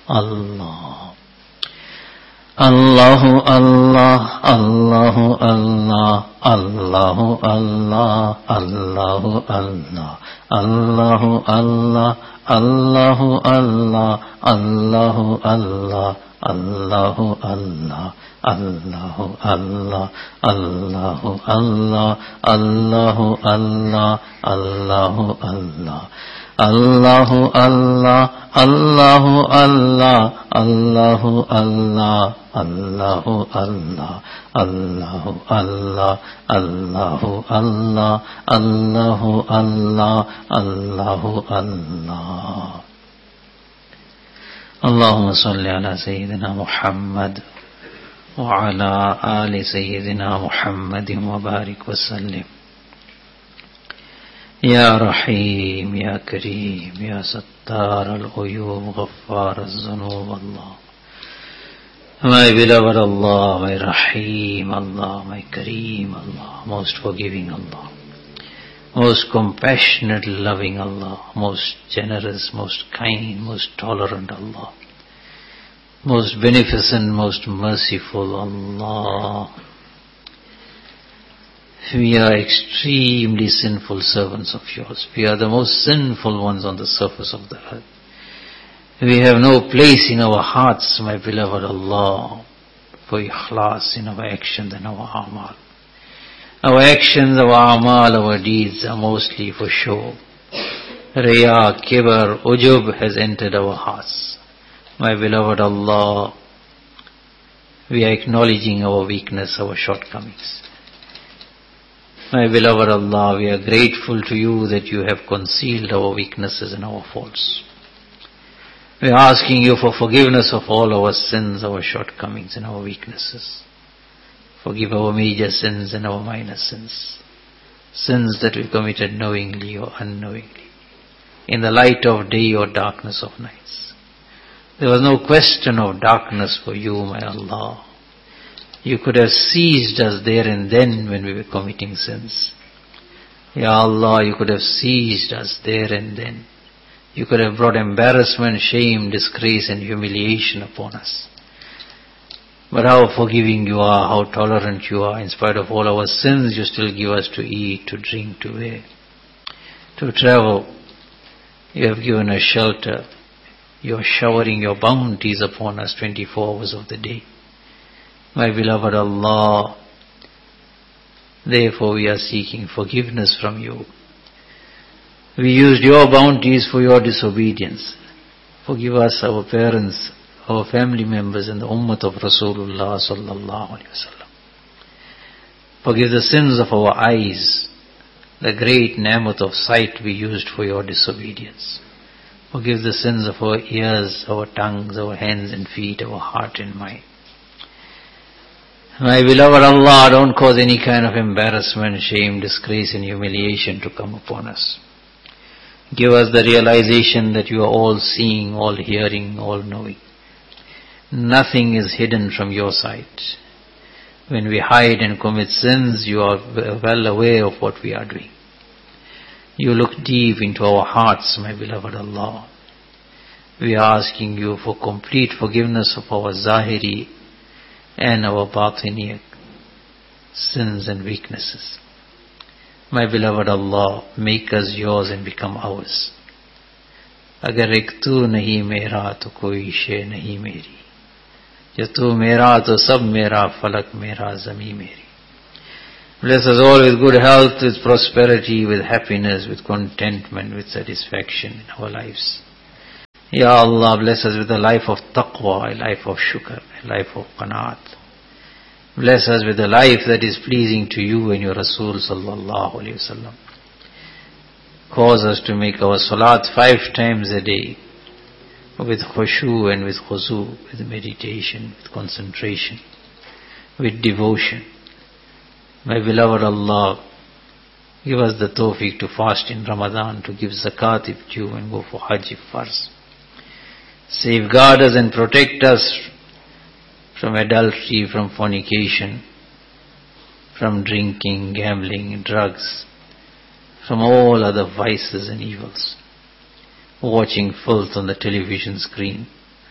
Allah. Allahu Allah, Allahu Allah, Allahu Allah, Allahu Allah, Allahu Allah, Allahu Allah, Allahu Allah, Allahu Allah, Allahu Allah, Allahu Allah, Allahu Allah, Allahu Allah. Allahu Allah, Allahu Allah, Allahu Allah, Allahu Allah, Allahu Allah, Allahu Allah, Allahu Allah, Allahu Allah. Allahumma salli ala Sayyidina Muhammad wa ala ali Sayyidina Muhammadin wa barik wa sallim. Ya Rahim, Ya Kareem, Ya Sattar al-Uyub, Ghaffar al-Zunub, Allah. My beloved Allah, my Rahim Allah, my Kareem Allah, most forgiving Allah, most compassionate, loving Allah, most generous, most kind, most tolerant Allah, most beneficent, most merciful Allah. We are extremely sinful servants of yours. We are the most sinful ones on the surface of the earth. We have no place in our hearts, my beloved Allah, for ikhlas in our actions and our amal. Our actions, our amal, our deeds are mostly for show. Riya, kibr, ujub has entered our hearts. My beloved Allah, we are acknowledging our weakness, our shortcomings. My beloved Allah, we are grateful to you that you have concealed our weaknesses and our faults. We are asking you for forgiveness of all our sins, our shortcomings and our weaknesses. Forgive our major sins and our minor sins. Sins that we committed knowingly or unknowingly, in the light of day or darkness of nights. There was no question of darkness for you, my Allah. You could have seized us there and then when we were committing sins. Ya Allah, you could have seized us there and then. You could have brought embarrassment, shame, disgrace and humiliation upon us. But how forgiving you are, how tolerant you are. In spite of all our sins, you still give us to eat, to drink, to wear, to travel. You have given us shelter. You are showering your bounties upon us 24 hours of the day. My beloved Allah, therefore we are seeking forgiveness from you. We used your bounties for your disobedience. Forgive us, our parents, our family members and the ummah of Rasulullah sallallahu alaihi wasallam. Forgive the sins of our eyes, the great ni'mat of sight we used for your disobedience. Forgive the sins of our ears, our tongues, our hands and feet, our heart and mind. My beloved Allah, don't cause any kind of embarrassment, shame, disgrace and humiliation to come upon us. Give us the realization that you are all seeing, all hearing, all knowing. Nothing is hidden from your sight. When we hide and commit sins, you are well aware of what we are doing. You look deep into our hearts, my beloved Allah. We are asking you for complete forgiveness of our zahiri and our batini sins and weaknesses. My beloved Allah, make us yours and become ours. Agar ek tu nahi mera to koi shay nahi meri. Ja tu mera to sab mera, falak mera, zami meri. Bless us all with good health, with prosperity, with happiness, with contentment, with satisfaction in our lives. Ya Allah, bless us with a life of taqwa, a life of shukr, a life of qanaat. Bless us with a life that is pleasing to you and your Rasul sallallahu alayhi wasallam. Cause us to make our salat 5 times a day, with khushu and with khuzu, with meditation, with concentration, with devotion. My beloved Allah, give us the tawfiq to fast in Ramadan, to give zakat if due and go for hajj if farz. Safeguard us and protect us from adultery, from fornication, from drinking, gambling, drugs, from all other vices and evils. Watching filth on the television screen,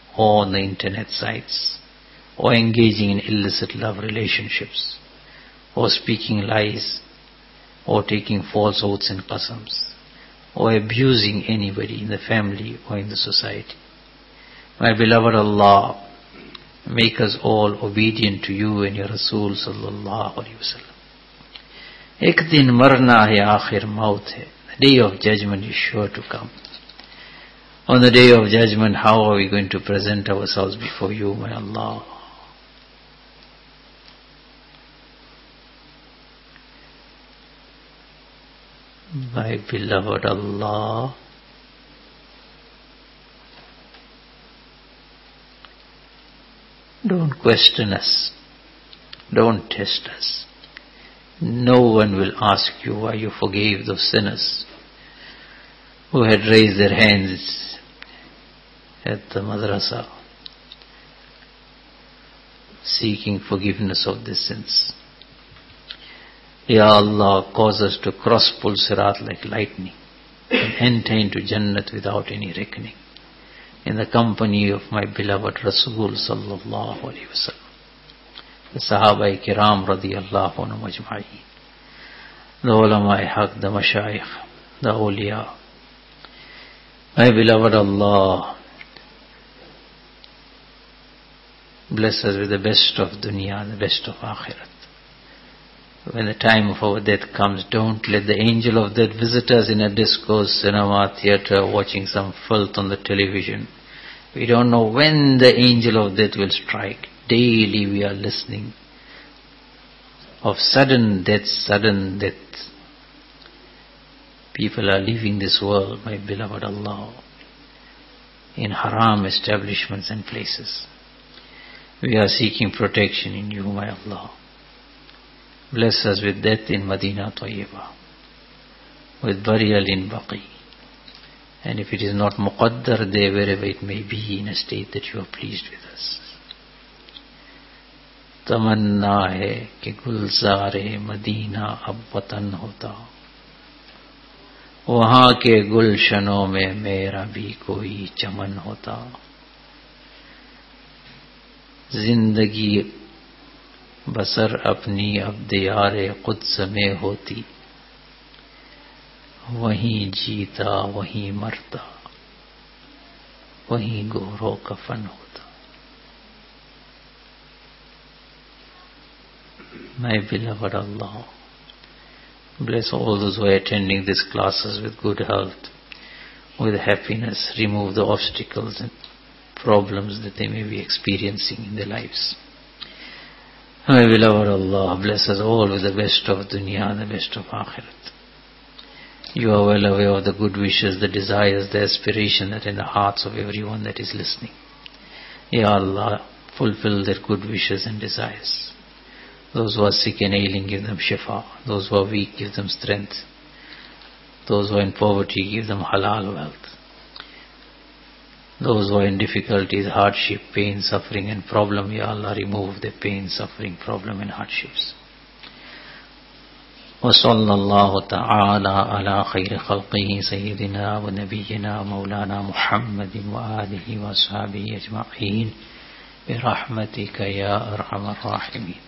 or on the internet sites, or engaging in illicit love relationships, or speaking lies, or taking false oaths and qasams, or abusing anybody in the family or in the society. My beloved Allah, make us all obedient to you and your Rasul sallallahu alaihi wasallam. Ek din marna hai, aakhir maut hai. The day of judgment is sure to come. On the day of judgment, how are we going to present ourselves before you, my Allah? My beloved Allah, don't question us, don't test us. No one will ask you why you forgave those sinners who had raised their hands at the madrasa seeking forgiveness of their sins. Ya Allah, cause us to cross Pul Sirat like lightning and enter into Jannat without any reckoning, in the company of my beloved Rasul sallallahu alaihi wasallam, the Sahaba Kiram radiyallahu anhum ajma'in, the ulama haq, the mashayikh, the awliya. My beloved Allah, bless us with the best of dunya, the best of akhirat. When the time of our death comes, don't let the angel of death visit us in a disco, cinema, theatre, watching some filth on the television. We don't know when the angel of death will strike. Daily we are listening of sudden death, sudden death. People are leaving this world, my beloved Allah, in haram establishments and places. We are seeking protection in you, my Allah. Bless us with death in Madinah Tayyibah, with burial in Baqi, and if it is not muqaddar there, wherever it may be, in a state that you are pleased with us. Tamanna hai ki gulzare Madina ab watan hota, wahan ke gulshanon mein mera bhi koi chaman hota. Zindagi बसर अपनी अब दियारे Quds में होती, वहीं जीता वहीं मरता, वहीं गोरो कफन होता. My beloved Allah, bless all those who are attending these classes with good health, with happiness. Remove the obstacles and problems that they may be experiencing in their lives. My beloved Allah, bless us all with the best of dunya and the best of akhirat. You are well aware of the good wishes, the desires, the aspiration that are in the hearts of everyone that is listening. Ya Allah, fulfill their good wishes and desires. Those who are sick and ailing, give them shifa. Those who are weak, give them strength. Those who are in poverty, give them halal wealth. Those who are in difficulties, hardship, pain, suffering and problem, Ya Allah, remove their pain, suffering, problem and hardships. وصلى الله تعالى على خير خلقه سيدنا ونبينا مولانا محمد وآله وأصحابه أجمعين برحمتك يا أرحم الراحمين.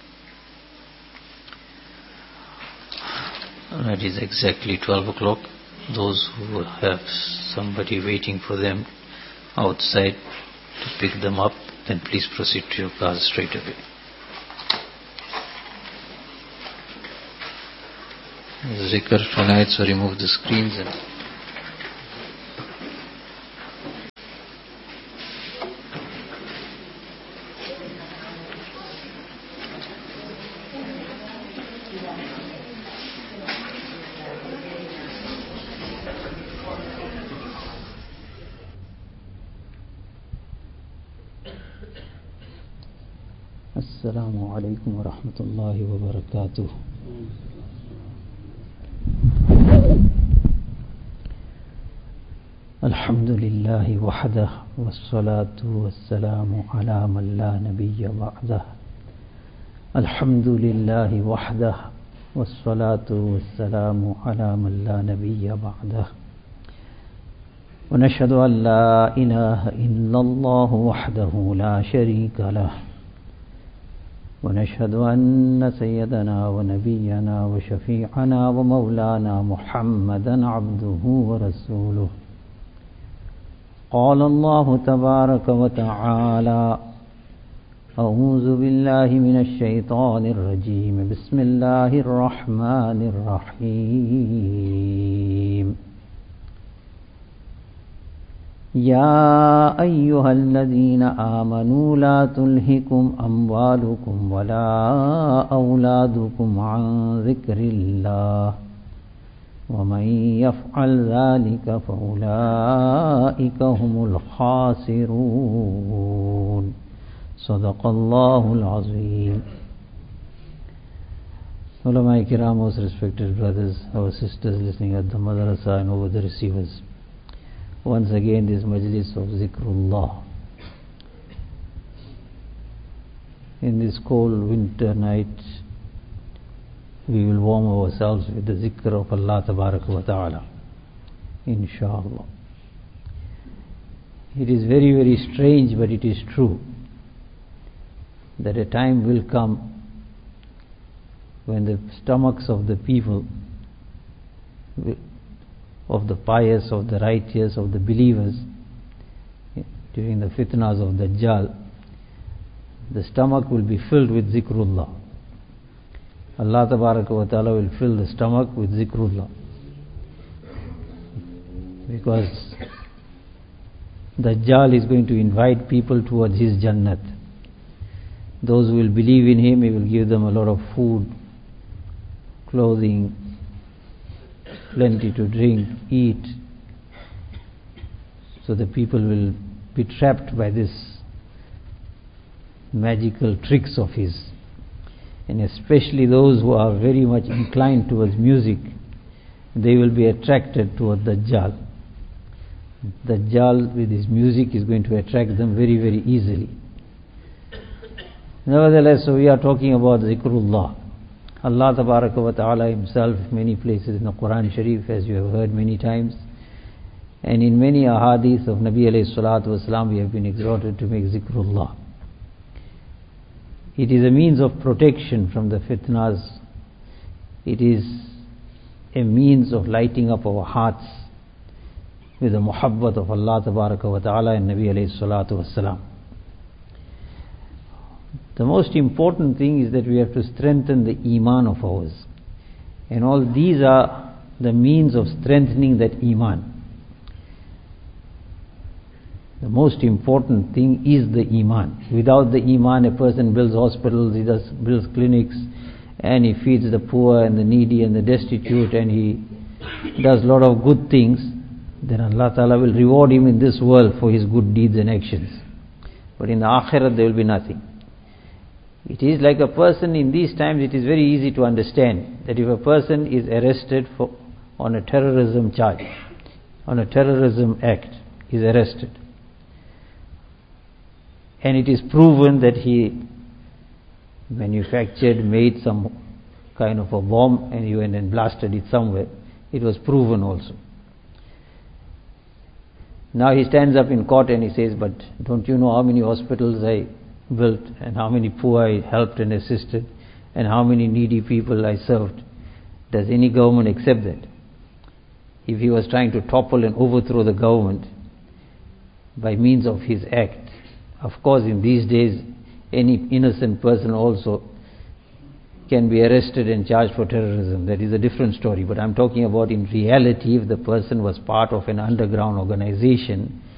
It is exactly 12 o'clock. Those who have somebody waiting for them outside to pick them up, then please proceed to your class straight away. Zikr tonight, so remove the screens and Assalamu alaikum wa rahmatullahi wa barakatuh. Alhamdulillahi wahdah wassalatu wassalamu ala man la nabiyya ba'dah. Alhamdulillahi wahdah wassalatu wassalamu ala man la nabiyya ba'dah. ونشهد أن لا إله إلا الله وحده لا شريك له ونشهد أن سيدنا ونبينا وشفيعنا ومولانا محمدا عبده ورسوله قال الله تبارك وتعالى أعوذ بالله من الشيطان الرجيم بسم الله الرحمن الرحيم يا أيها الذين آمنوا لا تلهكم أموالكم ولا أولادكم عن ذكر الله ومن يفعل ذلك فأولئك هم الخاسرون صدق الله العظيم. Ulama Kiram, most respected brothers, our sisters listening at the madrasa and over the receivers. Once again, this majlis of Zikrullah. In this cold winter night, we will warm ourselves with the zikr of Allah Tabaraka wa Ta'ala. Inshallah. It is very, very strange, but it is true that a time will come when the stomachs of the people, of the pious, of the righteous, of the believers, during the fitnas of Dajjal, the stomach will be filled with zikrullah. Allah Tabaraka wa Ta'ala will fill the stomach with zikrullah, because Dajjal is going to invite people towards his Jannat. Those who will believe in him, he will give them a lot of food, clothing, plenty to drink, eat. So the people will be trapped by this magical tricks of his. And especially those who are very much inclined towards music, they will be attracted toward Dajjal. Dajjal with his music is going to attract them very, very easily. Nevertheless, so we are talking about zikrullah. Allah Tabaraka wa Ta'ala himself, many places in the Quran Sharif, as you have heard many times, and in many ahadith of Nabi alayhi salatu wasalam, we have been exhorted to make zikrullah. It is a means of protection from the fitnas. It is a means of lighting up our hearts with the muhabbat of Allah Tabaraka wa Ta'ala and Nabi alayhi salatu wasalam. The most important thing is that we have to strengthen the iman of ours. And all these are the means of strengthening that iman. The most important thing is the iman. Without the iman, a person builds hospitals, he builds clinics, and he feeds the poor and the needy and the destitute, and he does a lot of good things. Then Allah Ta'ala will reward him in this world for his good deeds and actions. But in the akhirat there will be nothing. It is like a person in these times, it is very easy to understand that if a person is arrested on a terrorism charge, on a terrorism act, is arrested, and it is proven that he manufactured, made some kind of a bomb, and he went and blasted it somewhere. It was proven also. Now he stands up in court and he says, but don't you know how many hospitals I built, and how many poor I helped and assisted, and how many needy people I served? Does any government accept that? If he was trying to topple and overthrow the government by means of his act, of course in these days any innocent person also can be arrested and charged for terrorism. That is a different story. But I'm talking about in reality, if the person was part of an underground organization